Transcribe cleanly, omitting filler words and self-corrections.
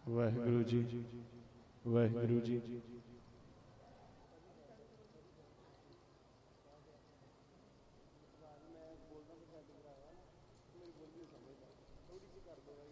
ਵਾਹਿਗੁਰੂ ਜੀ, ਵਾਹਿਗੁਰੂ ਜੀ। ਮੈਂ ਬੋਲਦਾ ਪਰ ਸੈੱਟ ਕਰਾਇਆ ਨਾ, ਮੇਰੀ ਬੋਲੀ ਸਮਝਦਾ ਥੋੜੀ ਜਿਹੀ ਕਰ ਦੋ।